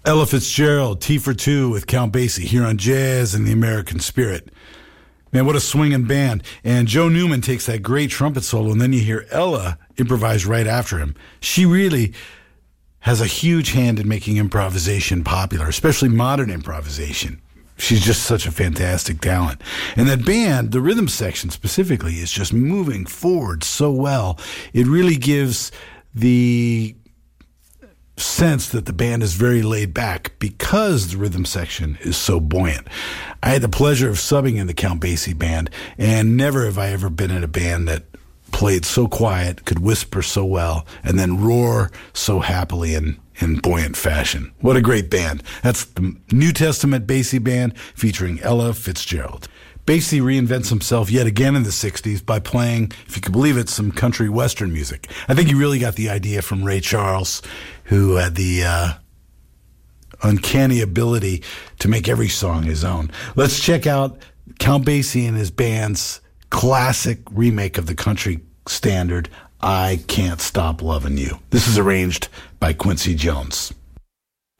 Ella Fitzgerald, Tea for Two with Count Basie here on Jazz and the American Spirit. Man, what a swinging band. And Joe Newman takes that great trumpet solo, and then you hear Ella improvise right after him. She really has a huge hand in making improvisation popular, especially modern improvisation. She's just such a fantastic talent. And that band, the rhythm section specifically, is just moving forward so well. It really gives the sense that the band is very laid back because the rhythm section is so buoyant. I had the pleasure of subbing in the Count Basie band, and never have I ever been in a band that played so quiet, could whisper so well, and then roar so happily in buoyant fashion. What a great band. That's the New Testament Basie Band featuring Ella Fitzgerald. Basie reinvents himself yet again in the 60s by playing, if you can believe it, some country western music. I think he really got the idea from Ray Charles, who had the uncanny ability to make every song his own. Let's check out Count Basie and his band's classic remake of the country standard, I Can't Stop Loving You. This is arranged by Quincy Jones.